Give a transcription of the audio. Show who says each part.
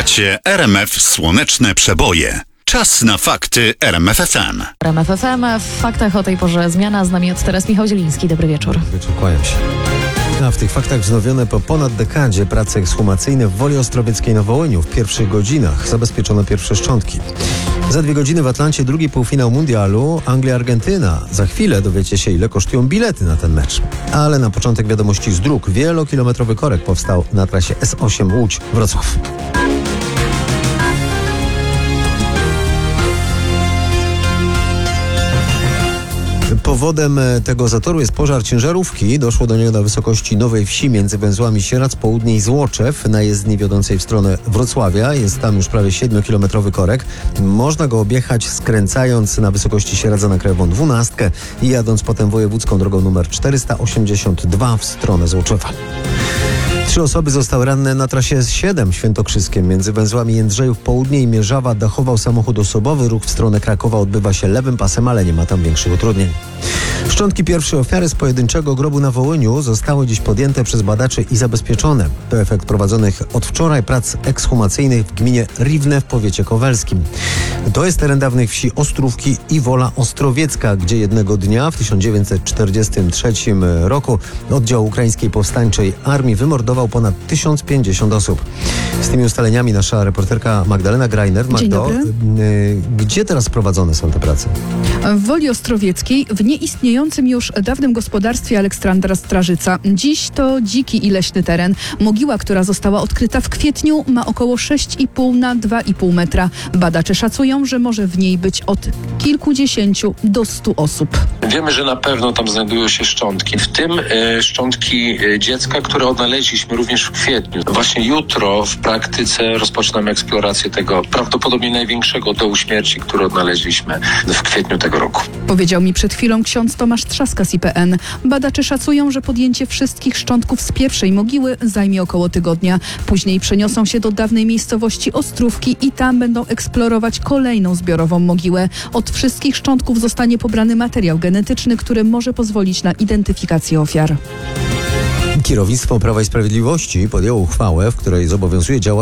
Speaker 1: Słuchacie RMF Słoneczne Przeboje. Czas na fakty RMF FM.
Speaker 2: RMF FM. W faktach o tej porze zmiana. Z nami od teraz Michał Zieliński. Dobry wieczór.
Speaker 3: Kłaniam się. A w tych faktach wznowione po ponad dekadzie prace ekshumacyjne w Woli Ostrowieckiej na Wołyniu. W pierwszych godzinach zabezpieczono pierwsze szczątki. Za 2 godziny w Atlancie drugi półfinał mundialu Anglia-Argentyna. Za chwilę dowiecie się, ile kosztują bilety na ten mecz. Ale na początek wiadomości z dróg. Wielokilometrowy korek powstał na trasie S8 Łódź-Wrocław. Powodem tego zatoru jest pożar ciężarówki. Doszło do niego na wysokości Nowej Wsi między węzłami Sieradz Południe i Złoczew na jezdni wiodącej w stronę Wrocławia. Jest tam już prawie 7-kilometrowy korek. Można go objechać skręcając na wysokości Sieradza na Krajową 12 i jadąc potem wojewódzką drogą numer 482 w stronę Złoczewa. 3 osoby zostały ranne na trasie S7 Świętokrzyskiem. Między węzłami Jędrzejów Południe i Mierzawa dachował samochód osobowy. Ruch w stronę Krakowa odbywa się lewym pasem, ale nie ma tam większych utrudnień. Szczątki pierwszej ofiary z pojedynczego grobu na Wołyniu zostały dziś podjęte przez badaczy i zabezpieczone. To efekt prowadzonych od wczoraj prac ekshumacyjnych w gminie Riwne w powiecie kowelskim. To jest teren dawnych wsi Ostrówki i Wola Ostrowiecka, gdzie jednego dnia w 1943 roku oddział ukraińskiej powstańczej armii wymordował ponad 1050 osób. Z tymi ustaleniami nasza reporterka Magdalena Greiner. Magdo, gdzie teraz prowadzone są te prace?
Speaker 4: W Woli Ostrowieckiej, w nieistniejącym już dawnym gospodarstwie Aleksandra Strażyca. Dziś to dziki i leśny teren. Mogiła, która została odkryta w kwietniu, ma około 6,5 na 2,5 metra. Badacze szacują, że może w niej być od kilkudziesięciu do 100 osób.
Speaker 5: Wiemy, że na pewno tam znajdują się szczątki, w tym szczątki dziecka, które odnaleźliśmy również w kwietniu. Właśnie jutro w praktyce rozpoczynamy eksplorację tego prawdopodobnie największego dołu śmierci, który odnaleźliśmy w kwietniu tego roku.
Speaker 4: Powiedział mi przed chwilą ksiądz Tomasz Trzaska z IPN. Badacze szacują, że podjęcie wszystkich szczątków z pierwszej mogiły zajmie około tygodnia. Później przeniosą się do dawnej miejscowości Ostrówki i tam będą eksplorować kolejną zbiorową mogiłę. Od wszystkich szczątków zostanie pobrany materiał genetyczny, który może pozwolić na identyfikację ofiar.
Speaker 3: Kierownictwo Prawa i Sprawiedliwości podjęło uchwałę, w której zobowiązuje działać